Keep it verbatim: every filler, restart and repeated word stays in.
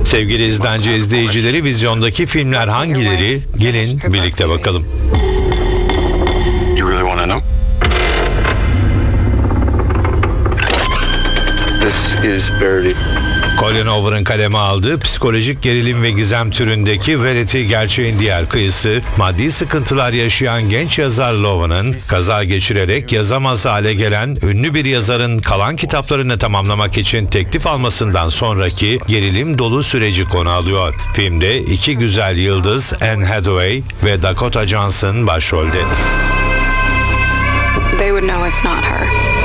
Sevgili izlenci izleyicileri, vizyondaki filmler hangileri? Gelin birlikte bakalım. You really want to know? This is Verity. Colin Hoover'ın kaleme aldığı psikolojik gerilim ve gizem türündeki Verity, gerçeğin diğer kıyısı, maddi sıkıntılar yaşayan genç yazar Loven'ın kaza geçirerek yazamaz hale gelen ünlü bir yazarın kalan kitaplarını tamamlamak için teklif almasından sonraki gerilim dolu süreci konu alıyor. Filmde iki güzel yıldız Anne Hathaway ve Dakota Johnson başrolde. They would know it's not her.